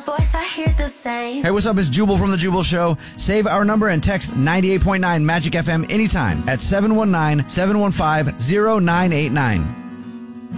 voice, I hear the same. Hey, what's up? It's Jubal from The Jubal Show. Save our number and text 98.9 Magic FM anytime at 719-715-0989.